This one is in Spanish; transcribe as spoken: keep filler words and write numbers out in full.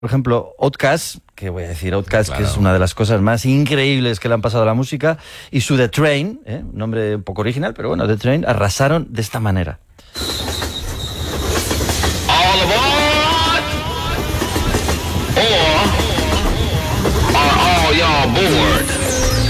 Por ejemplo, Outkast, que voy a decir Outkast, Claro. que es una de las cosas más increíbles que le han pasado a la música, y su The Train, ¿eh? Un nombre un poco original, pero bueno, The Train, arrasaron de esta manera. All aboard! Or are all y'all bored?